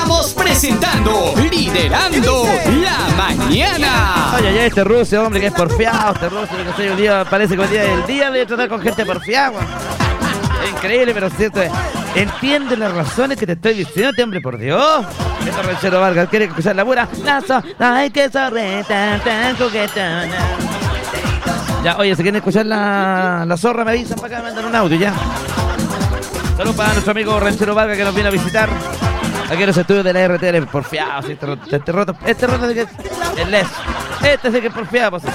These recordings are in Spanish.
Estamos presentando Liderando la Mañana. Oye, este ruso, hombre, que es porfiado. Este ruso, que estoy un día, parece que hoy día es el día de tratar con gente porfiada. Es increíble, pero cierto es. Entiende las razones que te estoy diciendo, este hombre, por Dios. Este ranchero Vargas quiere escuchar la pura. Ay, que zorreta tan coquetona. Ya, oye, si quieren escuchar la zorra, me avisan para acá, me mandan un audio, ya. Saludos para nuestro amigo Ranchero Vargas que nos viene a visitar aquí en los estudios de la RTL. Porfiado, sí, este roto de que es les. Este sí que es porfiado, pues.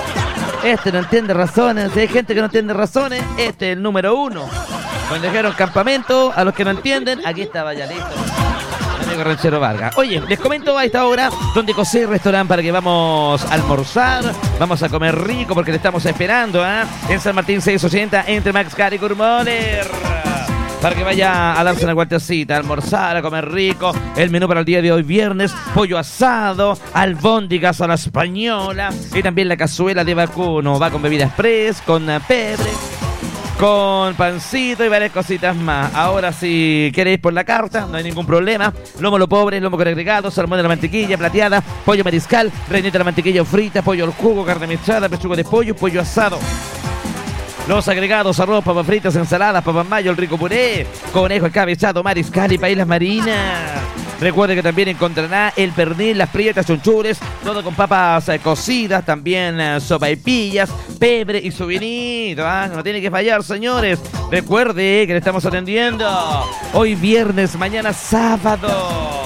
Este no entiende razones. Si hay gente que no entiende razones, este es el número uno. Cuando dejaron campamento, a los que no entienden, aquí estaba ya listo. El amigo Ranchero Vargas. Oye, les comento a esta hora donde Cosé Restaurant para que vamos a almorzar, vamos a comer rico porque le estamos esperando, en San Martín 680 entre Max Car y Gurmoler. Para que vaya a darse una vueltecita, a almorzar, a comer rico. El menú para el día de hoy, viernes, pollo asado, albóndigas a la española y también la cazuela de vacuno. Va con bebida express, con pebre, con pancito y varias cositas más. Ahora, si queréis por la carta, no hay ningún problema. Lomo lo pobre, lomo con agregados, salmón de la mantequilla plateada, pollo mariscal, reineta de la mantequilla frita, pollo al jugo, carne mechada, pechuga de pollo, pollo asado. Los agregados, arroz, papas fritas, ensaladas, papas mayo, el rico puré, conejo escabechado, mariscal y paellas marinas. Recuerde que también encontrará el pernil, las prietas, chunchures, todo con papas cocidas, también sopaipillas, pebre y su vinito. No tiene que fallar, señores. Recuerde que le estamos atendiendo hoy viernes, mañana sábado.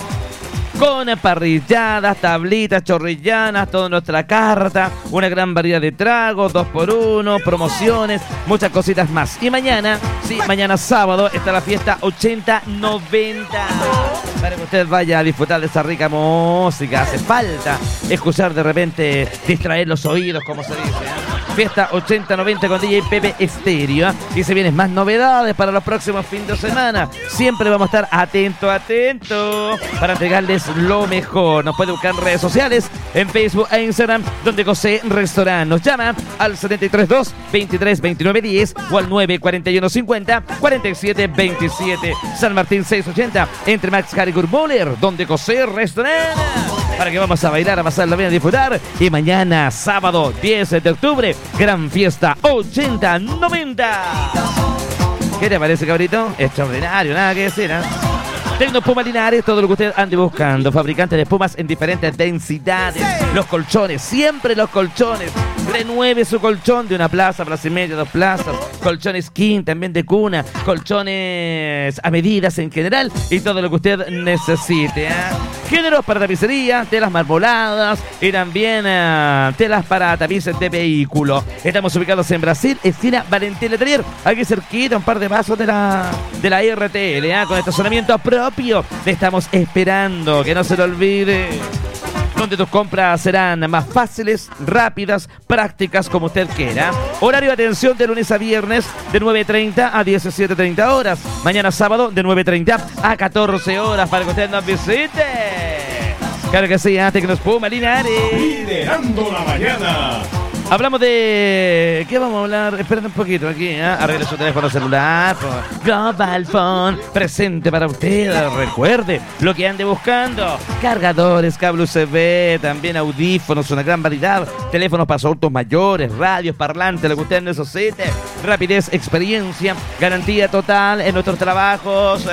Con parrilladas, tablitas, chorrillanas, toda nuestra carta, una gran variedad de tragos, 2x1, promociones, muchas cositas más. Y mañana, sí, mañana sábado, está la fiesta 80-90. Para que usted vaya a disfrutar de esa rica música. Hace falta escuchar de repente, distraer los oídos, como se dice. Fiesta 80-90 con DJ Pepe Estéreo. Y se vienen más novedades para los próximos fines de semana. Siempre vamos a estar atentos para entregarles lo mejor. Nos puede buscar en redes sociales, en Facebook e Instagram, donde Cosé Restaurant. Nos llama al 732-232910 o al 941-50-4727. San Martín 680, entre Max Car y Gurmoler, donde Cosé Restaurant. Para que vamos a bailar, a pasarla bien, a disfrutar. Y mañana, sábado 10 de octubre, gran fiesta 80-90. ¿Qué te parece, cabrito? Extraordinario, nada que decir, Tecnoespuma Linares, todo lo que usted ande buscando. Fabricante de espumas en diferentes densidades. Los colchones, siempre los colchones. Renueve su colchón de una plaza, plaza y media, 2 plazas. Colchones king, también de cuna. Colchones a medidas en general. Y todo lo que usted necesite. Géneros para tapicería, telas marmoladas y también telas para tapices de vehículo. Estamos ubicados en Brasil, esquina Valentín Letelier. Aquí cerquita, un par de pasos de la RTL, con estacionamiento propio. Le estamos esperando, que no se lo olvide. Donde tus compras serán más fáciles, rápidas, prácticas, como usted quiera. Horario de atención de lunes a viernes de 9:30 a 17:30 horas. Mañana sábado de 9:30 a 14 horas para que usted nos visite. Claro que sí, Tecnoespuma Linares. Liderando la mañana. Hablamos de... ¿Qué vamos a hablar? Espérate un poquito aquí, Arregle su teléfono celular. Global Phone, presente para usted. Recuerde lo que ande buscando. Cargadores, cable USB, también audífonos, una gran variedad. Teléfonos para adultos mayores, radios, parlantes, lo que usted necesite. Rapidez, experiencia, garantía total en nuestros trabajos.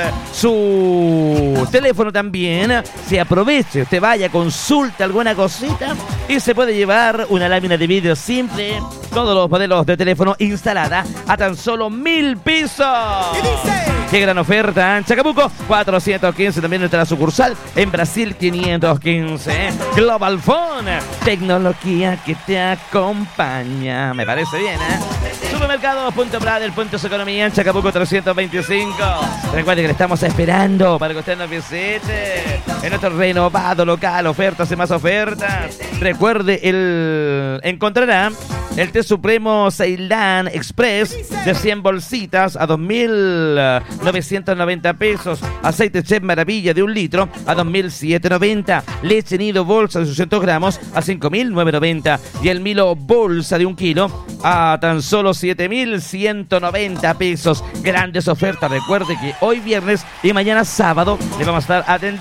Su teléfono también. Se aproveche, usted vaya, consulte alguna cosita y se puede llevar una lámina de vidrio simple, todos los modelos de teléfono instalada a tan solo 1.000 pesos. ¡Qué gran oferta! En Chacabuco 415, también nuestra sucursal en Brasil 515. Global Phone, tecnología que te acompaña. Me parece bien, Supermercado Punto Pradel, Puntos Economía en Chacabuco 325. Recuerde que le estamos esperando para que usted nos visite en nuestro renovado local. Ofertas y más ofertas. Recuerde, encontrará el té supremo Ceilán Express de 100 bolsitas a 2.990 pesos. Aceite Chef Maravilla de 1 litro a 2.790. Leche Nido bolsa de 600 gramos a 5.990. Y el Milo bolsa de 1 kilo a tan solo 7.190 pesos. Grandes ofertas. Recuerde que hoy viernes y mañana sábado le vamos a estar atendiendo.